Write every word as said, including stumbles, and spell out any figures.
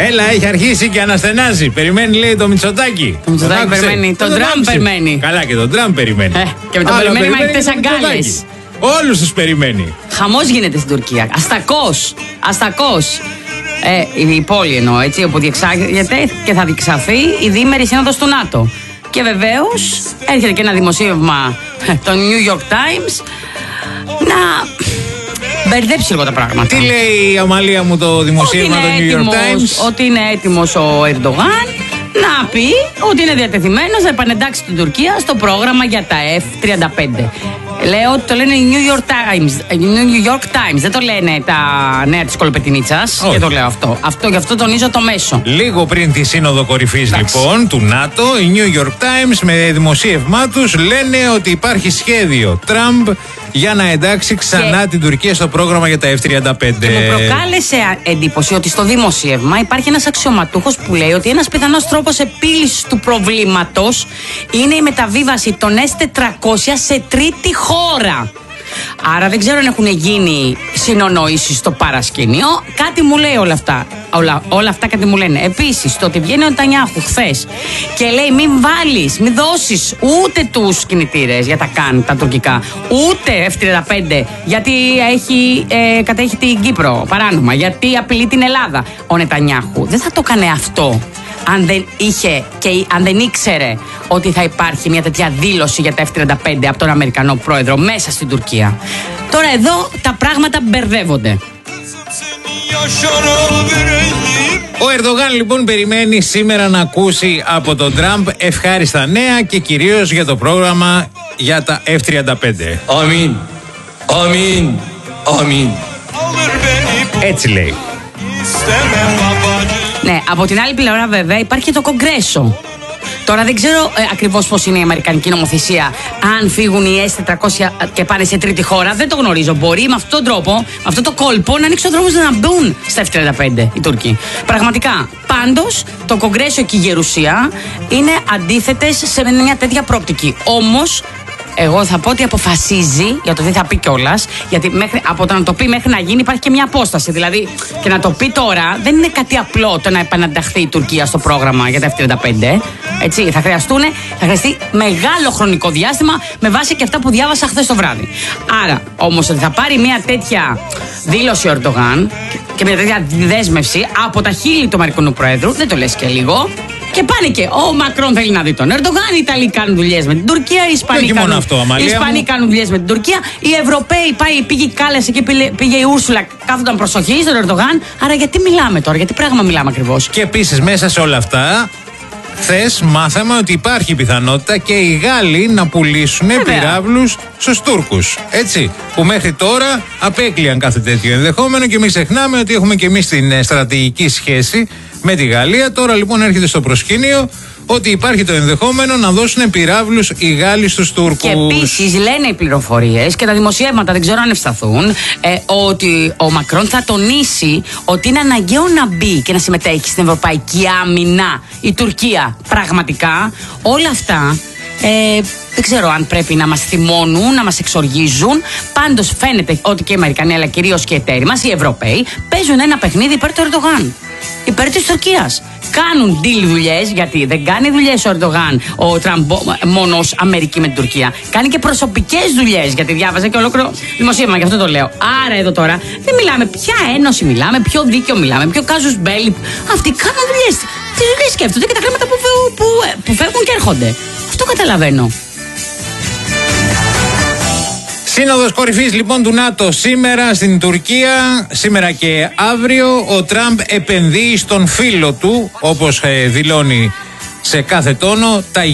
Έλα, έχει αρχίσει και αναστενάζει. Περιμένει, λέει, το Μητσοτάκη. Το Μητσοτάκη περιμένει. Τον Τραμπ περιμένει. Καλά, και τον Τραμπ περιμένει. Ε, και με τον Άρα, περιμένει με ανοιχτές αγκάλες. Όλους τους περιμένει. Χαμός γίνεται στην Τουρκία. Αστακός. Αστακός. Ε, η πόλη εννοώ, έτσι, όπου διεξάγεται και θα διεξαχθεί η διήμερη σύνοδος του ΝΑΤΟ. Και βεβαίως έρχεται και ένα δημοσίευμα το New York Times να μπερδέψει λίγο τα πράγματα. Τι λέει η Αμαλία μου το δημοσίευμα του New York Times? Ότι είναι έτοιμος ο Ερντογάν να πει ότι είναι διατεθειμένος να επανεντάξει την Τουρκία στο πρόγραμμα για τα εφ τριάντα πέντε. Λέω ότι το λένε οι New York Times, New York Times, δεν το λένε τα νέα της Κολοπετινίτσας. Και το λέω αυτό. αυτό. Γι' αυτό τονίζω το μέσο. Λίγο πριν τη σύνοδο κορυφής λοιπόν του ΝΑΤΟ, οι New York Times με δημοσίευμά τους λένε ότι υπάρχει σχέδιο Τραμπ για να εντάξει ξανά και την Τουρκία στο πρόγραμμα για τα εφ τριάντα πέντε. Και μου προκάλεσε εντύπωση ότι στο δημοσίευμα υπάρχει ένας αξιωματούχος που λέει ότι ένας πιθανός τρόπος επίλυσης του προβλήματος είναι η μεταβίβαση των ες τετρακόσια σε τρίτη χώρα. Άρα δεν ξέρω αν έχουν γίνει συνονοήσεις στο παρασκήνιο. Κάτι μου λέει όλα αυτά. Όλα, όλα αυτά κάτι μου λένε. Επίσης, το ότι βγαίνει ο Νετανιάχου χθες και λέει μην βάλεις, μην δώσεις ούτε τους κινητήρες για τα καν, τα τουρκικά, ούτε εφ τριάντα πέντε γιατί έχει, ε, κατέχει την Κύπρο παράνομα, γιατί απειλεί την Ελλάδα. Ο Νετανιάχου δεν θα το έκανε αυτό αν δεν είχε και αν δεν ήξερε ότι θα υπάρχει μια τέτοια δήλωση για τα εφ τριάντα πέντε από τον Αμερικανό πρόεδρο μέσα στην Τουρκία. Τώρα εδώ τα πράγματα μπερδεύονται. Ο Ερντογάν λοιπόν περιμένει σήμερα να ακούσει από τον Τραμπ ευχάριστα νέα και κυρίως για το πρόγραμμα για τα εφ τριάντα πέντε. Αμήν, αμήν, αμήν. Έτσι λέει. Ναι, από την άλλη πλευρά βέβαια υπάρχει και το Κογκρέσο. Τώρα δεν ξέρω ε, ακριβώς πώς είναι η αμερικανική νομοθεσία. Αν φύγουν οι ες τετρακόσια και πάνε σε τρίτη χώρα, δεν το γνωρίζω. Μπορεί με αυτόν τον τρόπο, με αυτόν τον κόλπο, να ανοίξει ο δρόμος να μπουν στα εφ τριάντα πέντε οι Τούρκοι. Πραγματικά. Πάντως, το Κογκρέσο και η Γερουσία είναι αντίθετες σε μια τέτοια πρόπτικη. Όμως, εγώ θα πω ότι αποφασίζει για το τι θα πει κιόλας, γιατί μέχρι, από το να το πει μέχρι να γίνει υπάρχει και μια απόσταση. Δηλαδή, και να το πει τώρα δεν είναι κάτι απλό το να επανανταχθεί η Τουρκία στο πρόγραμμα για τα εφ τριάντα πέντε. Έτσι, θα, χρειαστούν, θα χρειαστεί μεγάλο χρονικό διάστημα με βάση και αυτά που διάβασα χθες το βράδυ. Άρα, όμως, ότι θα πάρει μια τέτοια δήλωση ο Ερντογάν και μια τέτοια δέσμευση από τα χείλη του Αμερικανού Προέδρου, δεν το λες και λίγο. Και πάνε και ο Μακρόν θέλει να δει τον Ερντογάν, οι Ιταλοί κάνουν δουλειές με την Τουρκία, οι Ισπανοί, κάνουν, αυτό, οι Ισπανοί κάνουν δουλειές με την Τουρκία, οι Ευρωπαίοι πάει, πήγε κάλεσε και πήγε η Ούρσουλα, κάθονταν προσοχή στον Ερντογάν. Άρα γιατί μιλάμε τώρα, γιατί πράγμα μιλάμε ακριβώς? Και επίσης μέσα σε όλα αυτά, χθες μάθαμε ότι υπάρχει πιθανότητα και οι Γάλλοι να πουλήσουν πυράβλους στους Τούρκους. Έτσι, που μέχρι τώρα απέκλειαν κάθε τέτοιο ενδεχόμενο και μην ξεχνάμε ότι έχουμε και εμείς την στρατηγική σχέση με τη Γαλλία. Τώρα λοιπόν έρχεται στο προσκήνιο ότι υπάρχει το ενδεχόμενο να δώσουν πυράβλους οι Γάλλοι στους Τούρκους. Και επίσης λένε οι πληροφορίες και τα δημοσιεύματα δεν ξέρω αν ευσταθούν ε, ότι ο Μακρόν θα τονίσει ότι είναι αναγκαίο να μπει και να συμμετέχει στην ευρωπαϊκή άμυνα η Τουρκία. Πραγματικά όλα αυτά ε, δεν ξέρω αν πρέπει να μας θυμώνουν, να μας εξοργίζουν. Πάντως φαίνεται ότι και οι Αμερικανοί αλλά κυρίως και οι εταίροι μας, οι Ευρωπαίοι, παίζουν ένα παιχνίδι υπέρ του Ερντογάν, υπέρ της Τουρκίας. Κάνουν deal δουλειές, γιατί δεν κάνει δουλειές ο Ερντογάν, ο Τραμπ μόνο ως Αμερική με την Τουρκία. Κάνει και προσωπικές δουλειές, γιατί διάβαζα και ολόκληρο δημοσίευμα, γι' αυτό το λέω. Άρα εδώ τώρα δεν μιλάμε ποια ένωση μιλάμε, ποιο δίκαιο μιλάμε, ποιο κάζους μπέλι. Αυτοί κάνουν δουλειές. Τι δουλειές σκέφτονται και τα χρήματα που, που, που φεύγουν και έρχονται. Αυτό καταλαβαίνω. Σύνοδος κορυφής λοιπόν του ΝΑΤΟ σήμερα στην Τουρκία, σήμερα και αύριο. Ο Τραμπ επενδύει στον φίλο του, όπως δηλώνει σε κάθε τόνο, τα